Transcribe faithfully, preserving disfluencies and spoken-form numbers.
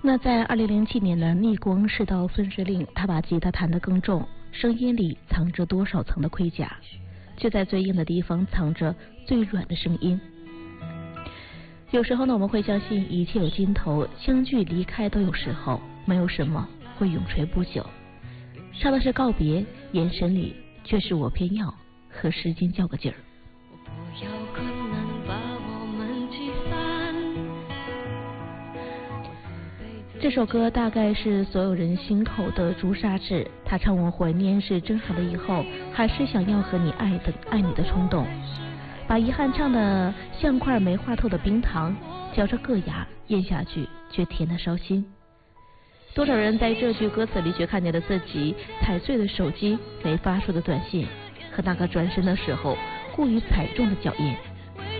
那在二零零七年呢，逆光是到孙时令，他把吉他弹得更重，声音里藏着多少层的盔甲，却在最硬的地方藏着最软的声音。有时候呢，我们会相信一切有尽头，相聚离开都有时候，没有什么会永垂不朽。唱的是告别，眼神里却是我偏要和时间较个劲儿。这首歌大概是所有人心口的朱砂痣，他唱我怀念是蒸好了以后，还是想要和你爱的爱你的冲动，把遗憾唱的像块没化透的冰糖，嚼着硌牙，咽下去却甜得烧心。多少人在这句歌词里却看见了自己踩碎的手机没发出的短信，和那个转身的时候故意踩中的脚印。